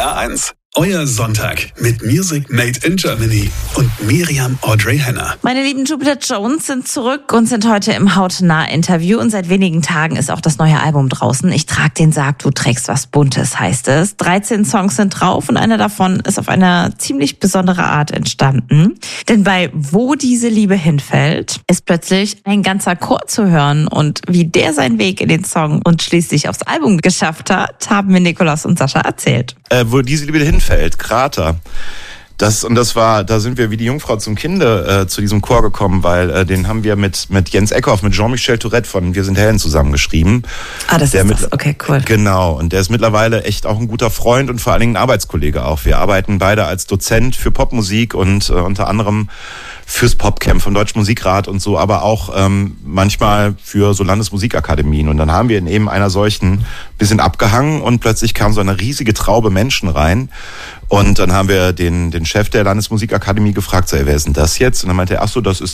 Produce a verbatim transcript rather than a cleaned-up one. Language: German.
R eins. Euer Sonntag mit Music Made in Germany und Miriam Audrey Henner. Meine lieben Jupiter Jones sind zurück und sind heute im Hautnah-Interview. Und seit wenigen Tagen ist auch das neue Album draußen. Ich trag den Sarg, du trägst was Buntes, heißt es. dreizehn Songs sind drauf und einer davon ist auf eine ziemlich besondere Art entstanden. Denn bei Wo diese Liebe hinfällt, ist plötzlich ein ganzer Chor zu hören. Und wie der seinen Weg in den Song und schließlich aufs Album geschafft hat, haben mir Nikolaus und Sascha erzählt. Äh, wo diese Liebe hinfällt, Krater. Das, und das war, da sind wir wie die Jungfrau zum Kinde äh, zu diesem Chor gekommen, weil äh, den haben wir mit mit Jens Eckhoff, mit Jean-Michel Tourette von Wir sind Helden zusammengeschrieben. Ah, das der ist mit, das. Okay, cool. Genau, und der ist mittlerweile echt auch ein guter Freund und vor allen Dingen ein Arbeitskollege auch. Wir arbeiten beide als Dozent für Popmusik und äh, unter anderem fürs Popcamp vom Deutschen Musikrat und so, aber auch ähm, manchmal für so Landesmusikakademien. Und dann haben wir in eben einer solchen bisschen abgehangen und plötzlich kam so eine riesige Traube Menschen rein. Und dann haben wir den den Chef der Landesmusikakademie gefragt, so, ey, wer ist denn das jetzt? Und dann meinte er, ach so, das ist